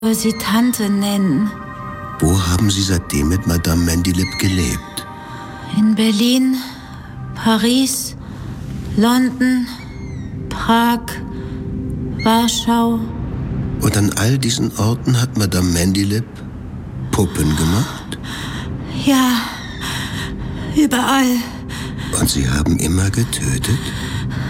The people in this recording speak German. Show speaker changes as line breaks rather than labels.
Sie Tante nennen.
Wo haben Sie seitdem mit Madame Mandylip gelebt?
In Berlin, Paris, London, Prag, Warschau.
Und an all diesen Orten hat Madame Mandylip Puppen gemacht?
Ja, überall.
Und Sie haben immer getötet?